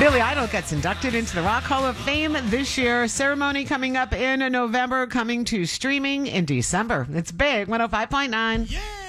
Billy Idol gets inducted into the Rock Hall of Fame this year. Ceremony coming up in November, coming to streaming in December. It's big. 105.9. Yeah.